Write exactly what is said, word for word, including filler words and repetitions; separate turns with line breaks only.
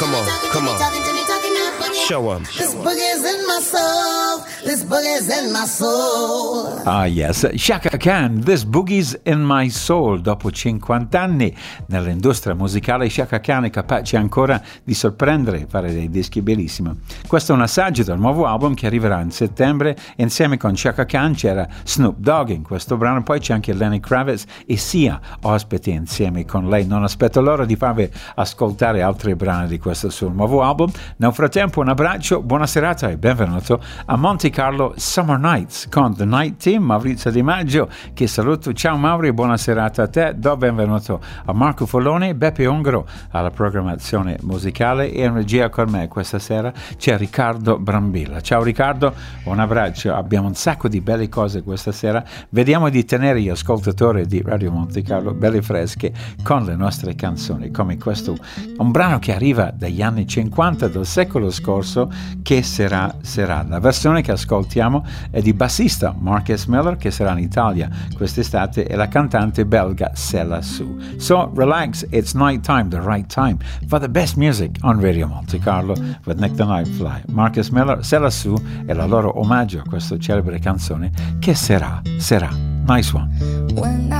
Come on, come on. Show 'em.
This boogie's in my soul. This boogie's in my soul.
Ah yes, Chaka Khan, This Boogie's in My Soul. Dopo cinquanta anni nell'industria musicale, Chaka Khan è capace ancora di sorprendere, fare dei dischi bellissimi. Questo è un assaggio del nuovo album che arriverà in settembre. Insieme con Chaka Khan c'era Snoop Dogg in questo brano, poi c'è anche Lenny Kravitz e Sia ospiti insieme con lei. Non aspetto l'ora di farvi ascoltare altri brani di questo suo nuovo album. Nel frattempo un abbraccio, buona serata e benvenuto a Monte Carlo Summer Nights con The Night Team. Maurizio Di Maggio che saluto. Ciao Mauri, buona serata a te. Do benvenuto a Marco Follone, Beppe Ongaro alla programmazione musicale, e in regia con me questa sera c'è Riccardo Brambilla. Ciao Riccardo, un abbraccio. Abbiamo un sacco di belle cose questa sera. Vediamo di tenere gli ascoltatori di Radio Monte Carlo belli freschi con le nostre canzoni, come questo, un brano che arriva dagli anni cinquanta del secolo scorso, Che sarà sarà. La versione che ascoltiamo è di bassista Marcus Miller, che sarà in Italia quest'estate, e la cantante belga Sela Su. So relax, it's night time, the right time for the best music on Radio Monte Carlo with Nick the Nightfly. Marcus Miller, Sela Su e la loro omaggio a questa celebre canzone Che sarà sarà. Nice one.
When